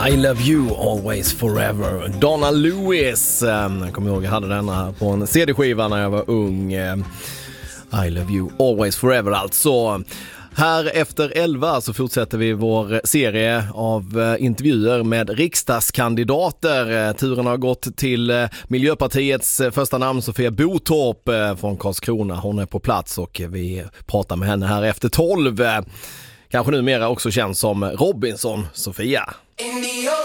I love you always forever. Donna Lewis. Jag kommer ihåg jag hade den här på en CD-skiva när jag var ung. I love you always forever alltså. Här efter 11 så fortsätter vi vår serie av intervjuer med riksdagskandidater. Turen har gått till Miljöpartiets första namn Sofia Botorp från Karlskrona. Hon är på plats och vi pratar med henne här efter 12. Kanske numera också känns som Robinson Sofia.